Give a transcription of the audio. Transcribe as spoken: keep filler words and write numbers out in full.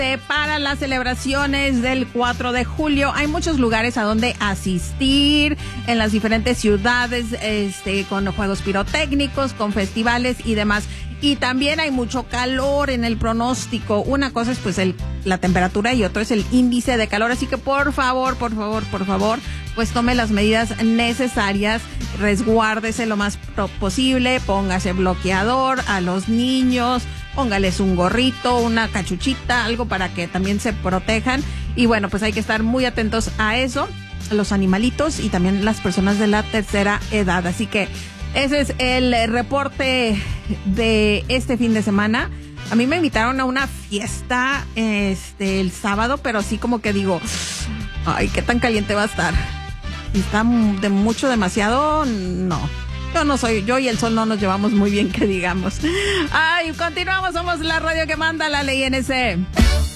este, para las celebraciones del cuatro de julio. Hay muchos lugares a donde asistir en las diferentes ciudades, este, con juegos pirotécnicos, con festivales y demás. Y también hay mucho calor en el pronóstico. Una cosa es pues el, la temperatura y otro es el índice de calor. Así que por favor, por favor, por favor, pues tome las medidas necesarias, resguárdese lo más posible, póngase bloqueador a los niños, póngales un gorrito, una cachuchita, algo para que también se protejan. Y bueno, pues hay que estar muy atentos a eso, los animalitos y también las personas de la tercera edad. Así que ese es el reporte de este fin de semana. A mí me invitaron a una fiesta este el sábado, pero así como que digo, ay, qué tan caliente va a estar. Si está de mucho, demasiado, no. Yo no soy, yo y el sol no nos llevamos muy bien, que digamos. Ay, continuamos, somos la radio que manda la ley N C.